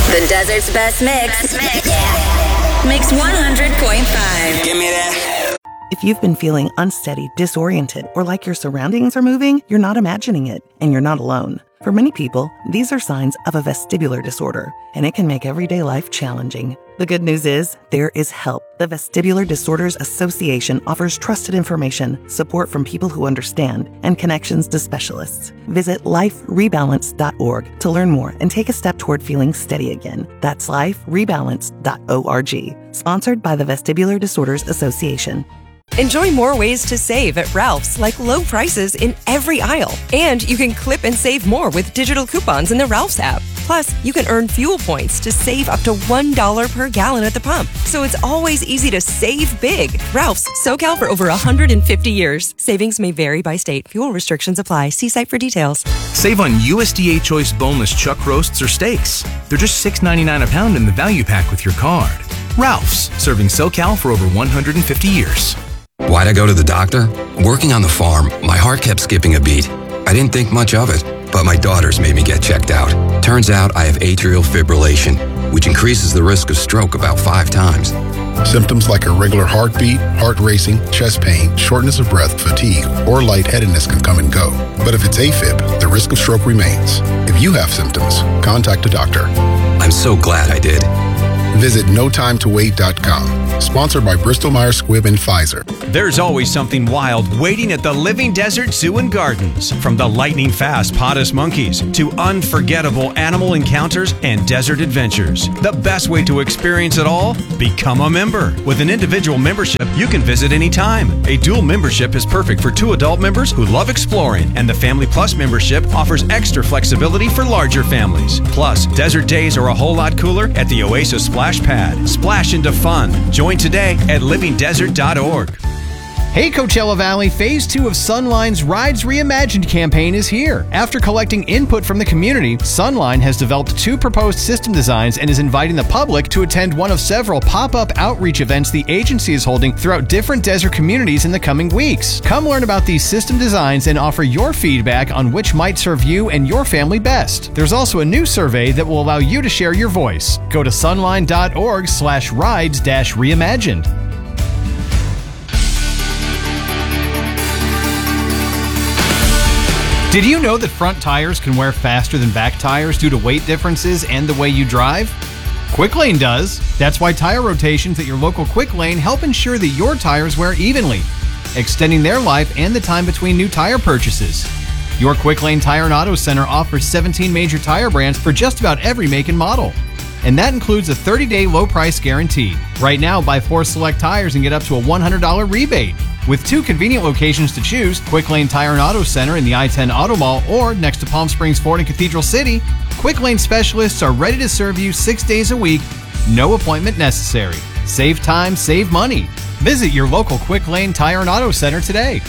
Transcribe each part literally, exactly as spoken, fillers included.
The desert's best mix. Best mix. Yeah. Mix one hundred point five. Give me that. If you've been feeling unsteady, disoriented, or like your surroundings are moving, you're not imagining it, and you're not alone. For many people, these are signs of a vestibular disorder, and it can make everyday life challenging. The good news is, there is help. The Vestibular Disorders Association offers trusted information, support from people who understand, and connections to specialists. Visit life rebalance dot org to learn more and take a step toward feeling steady again. That's life rebalance dot org. Sponsored by the Vestibular Disorders Association. Enjoy more ways to save at Ralph's, like low prices in every aisle. And you can clip and save more with digital coupons in the Ralph's app. Plus, you can earn fuel points to save up to one dollar per gallon at the pump. So it's always easy to save big. Ralph's, SoCal for over one hundred fifty years. Savings may vary by state. Fuel restrictions apply. See site for details. Save on U S D A Choice boneless chuck roasts or steaks. They're just six ninety-nine a pound in the value pack with your card. Ralph's, serving SoCal for over one hundred fifty years. Why'd I go to the doctor? Working on the farm, my heart kept skipping a beat. I didn't think much of it, but my daughters made me get checked out. Turns out I have atrial fibrillation, which increases the risk of stroke about five times. Symptoms like irregular heartbeat, heart racing, chest pain, shortness of breath, fatigue, or lightheadedness can come and go. But if it's AFib, the risk of stroke remains. If you have symptoms, contact a doctor. I'm so glad I did. Visit no time to wait dot com. Sponsored by Bristol Myers Squibb and Pfizer. There's always something wild waiting at the Living Desert Zoo and Gardens. From the lightning-fast Potus monkeys to unforgettable animal encounters and desert adventures. The best way to experience it all? Become a member. With an individual membership, you can visit anytime. A dual membership is perfect for two adult members who love exploring, and the Family Plus membership offers extra flexibility for larger families. Plus, desert days are a whole lot cooler at the Oasis Splash Pad. Splash into fun. Join today at living desert dot org. Hey Coachella Valley, Phase two of Sunline's Rides Reimagined campaign is here. After collecting input from the community, Sunline has developed two proposed system designs and is inviting the public to attend one of several pop-up outreach events the agency is holding throughout different desert communities in the coming weeks. Come learn about these system designs and offer your feedback on which might serve you and your family best. There's also a new survey that will allow you to share your voice. Go to sunline dot org slash rides dash reimagined. Did you know that front tires can wear faster than back tires due to weight differences and the way you drive? Quick Lane does. That's why tire rotations at your local Quick Lane help ensure that your tires wear evenly, extending their life and the time between new tire purchases. Your Quick Lane Tire and Auto Center offers seventeen major tire brands for just about every make and model. And that includes a thirty-day low price guarantee. Right now, buy four select tires and get up to a one hundred dollars rebate. With two convenient locations to choose, Quick Lane Tire and Auto Center in the I ten Auto Mall or next to Palm Springs Ford and Cathedral City, Quick Lane specialists are ready to serve you six days a week, no appointment necessary. Save time, save money. Visit your local Quick Lane Tire and Auto Center today.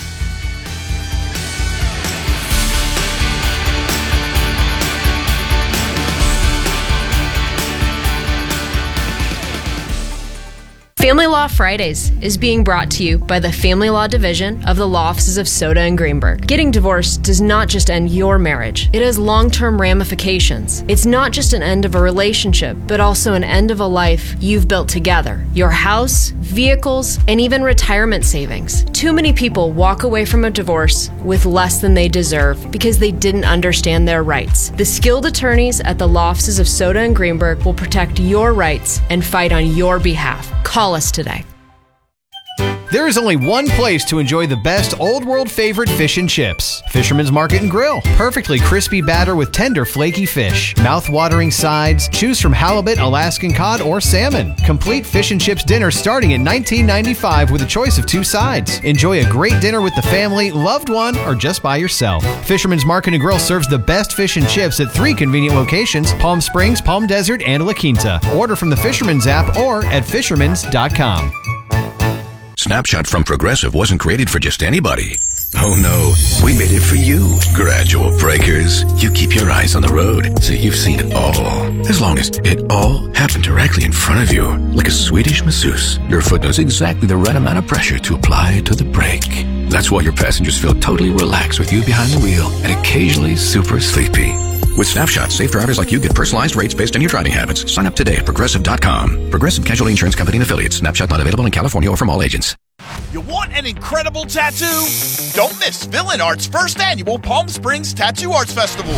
Family Law Fridays is being brought to you by the Family Law Division of the Law Offices of Soda and Greenberg. Getting divorced does not just end your marriage. It has long-term ramifications. It's not just an end of a relationship, but also an end of a life you've built together. Your house, vehicles, and even retirement savings. Too many people walk away from a divorce with less than they deserve because they didn't understand their rights. The skilled attorneys at the Law Offices of Soda and Greenberg will protect your rights and fight on your behalf. Call us today. There is only one place to enjoy the best old world favorite fish and chips. Fisherman's Market and Grill. Perfectly crispy batter with tender flaky fish. Mouth-watering sides. Choose from halibut, Alaskan cod, or salmon. Complete fish and chips dinner starting at nineteen ninety-five dollars with a choice of two sides. Enjoy a great dinner with the family, loved one, or just by yourself. Fisherman's Market and Grill serves the best fish and chips at three convenient locations: Palm Springs, Palm Desert, and La Quinta. Order from the Fisherman's app or at fishermans dot com. Snapshot from Progressive wasn't created for just anybody. Oh no, we made it for you. Gradual breakers. You keep your eyes on the road, so you've seen it all. As long as it all happened directly in front of you, like a Swedish masseuse, your foot knows exactly the right amount of pressure to apply to the brake. That's why your passengers feel totally relaxed with you behind the wheel and occasionally super sleepy. With Snapshot, safe drivers like you get personalized rates based on your driving habits. Sign up today at Progressive dot com. Progressive Casualty Insurance Company and Affiliates. Snapshot not available in California or from all agents. You want an incredible tattoo? Don't miss Villain Art's first annual Palm Springs Tattoo Arts Festival.